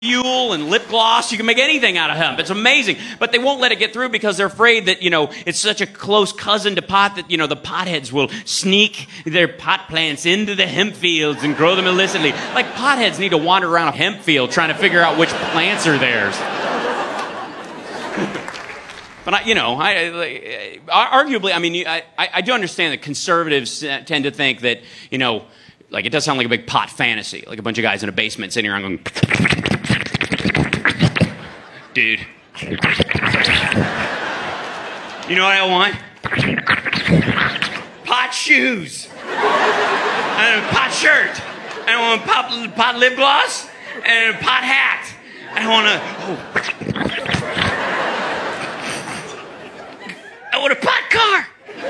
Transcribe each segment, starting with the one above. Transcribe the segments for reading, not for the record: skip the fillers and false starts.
fuel and lip gloss. You can make anything out of hemp. It's amazing. But they won't let it get through because they're afraid that, it's such a close cousin to pot that, the potheads will sneak their pot plants into the hemp fields and grow them illicitly. Like, potheads need to wander around a hemp field trying to figure out which plants are theirs. But, arguably, I do understand that conservatives tend to think that, like, it does sound like a big pot fantasy, like a bunch of guys in a basement sitting around going, dude, you know what I want? Pot shoes. And a pot shirt. And I want pot lip gloss. And a pot hat. And I want a pot car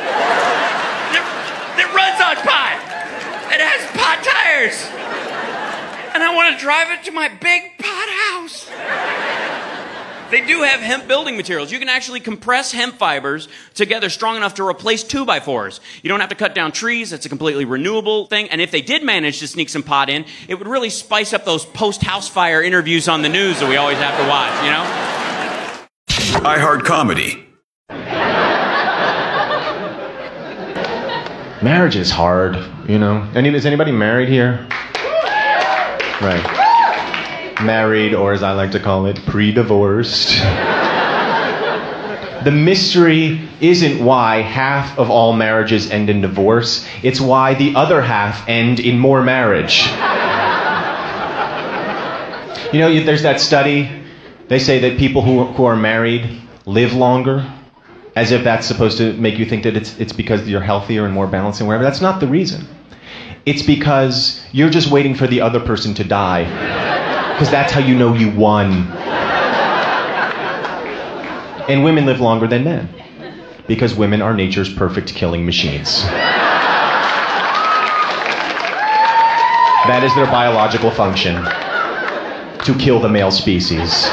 that runs on pot. It has pot tires. And I want to drive it to my big pot house. They do have hemp building materials. You can actually compress hemp fibers together strong enough to replace 2x4s. You don't have to cut down trees. It's a completely renewable thing. And if they did manage to sneak some pot in, it would really spice up those post-house fire interviews on the news that we always have to watch, iHeart Comedy. Marriage is hard, Is anybody married here? Right. Married, or as I like to call it, pre-divorced. The mystery isn't why half of all marriages end in divorce. It's why the other half end in more marriage. There's that study. They say that people who are married live longer, as if that's supposed to make you think that it's because you're healthier and more balanced and whatever. That's not the reason. It's because you're just waiting for the other person to die. Because that's how you know you won. And women live longer than men. Because women are nature's perfect killing machines. That is their biological function. To kill the male species.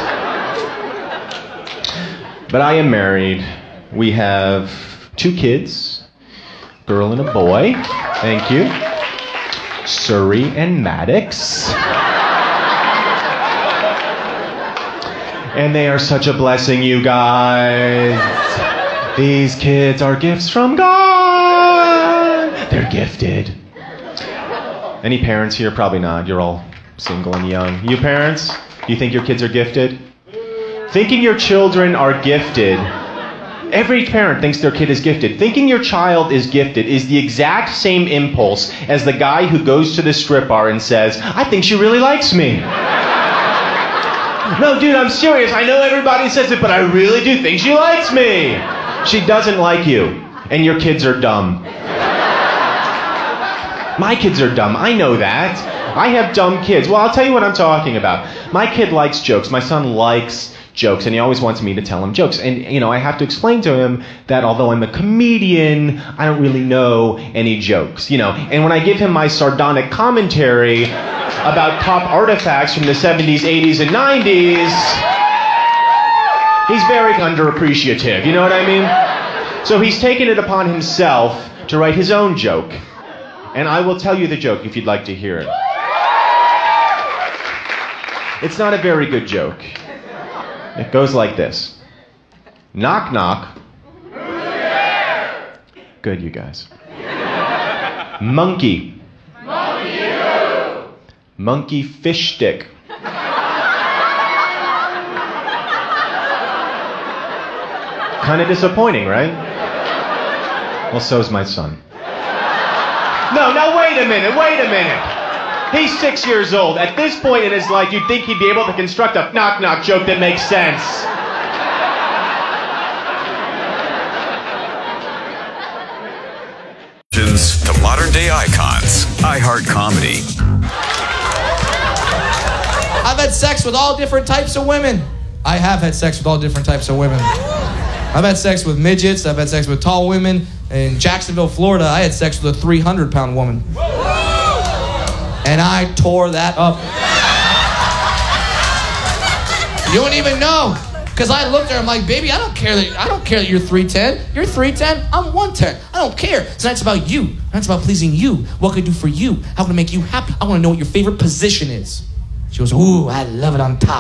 But I am married. We have 2 kids. Girl and a boy. Thank you. Surrey and Maddox. And they are such a blessing, you guys. These kids are gifts from God. They're gifted. Any parents here? Probably not. You're all single and young. You parents? Do you think your kids are gifted? Thinking your children are gifted. Every parent thinks their kid is gifted. Thinking your child is gifted is the exact same impulse as the guy who goes to the strip bar and says, I think she really likes me. No, dude, I'm serious. I know everybody says it, but I really do think she likes me. She doesn't like you, and your kids are dumb. My kids are dumb. I know that. I have dumb kids. Well, I'll tell you what I'm talking about. My kid likes jokes. My son likes jokes, and he always wants me to tell him jokes. And, I have to explain to him that although I'm a comedian, I don't really know any jokes, And when I give him my sardonic commentary about pop artifacts from the 70s, 80s, and 90s, he's very underappreciative, you know what I mean? So he's taken it upon himself to write his own joke. And I will tell you the joke if you'd like to hear it. It's not a very good joke. It goes like this. Knock, knock. Who's there? Good, you guys. Monkey. Monkey who? Monkey fish stick. Kind of disappointing, right? Well, so's my son. No, wait a minute. He's 6 years old. At this point in his life, you'd think he'd be able to construct a knock-knock joke that makes sense. To modern-day icons. iHeart Comedy. I've had sex with all different types of women. I have had sex with all different types of women. I've had sex with midgets. I've had sex with tall women. In Jacksonville, Florida, I had sex with a 300-pound woman. And I tore that up. You don't even know. Because I looked at her, I'm like, baby, I don't care that you're 310. You're 310, I'm 110. I don't care. Tonight's about you. Tonight's about pleasing you. What can I do for you? How can I make you happy? I want to know what your favorite position is. She goes, ooh, I love it on top.